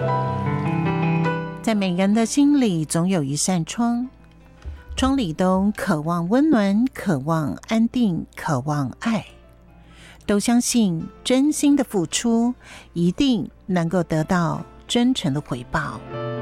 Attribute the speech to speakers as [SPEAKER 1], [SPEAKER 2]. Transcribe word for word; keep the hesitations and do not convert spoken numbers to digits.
[SPEAKER 1] 在每人的心里总有一扇窗，窗里都渴望温暖，渴望安定，渴望爱，都相信真心的付出一定能够得到真诚的回报。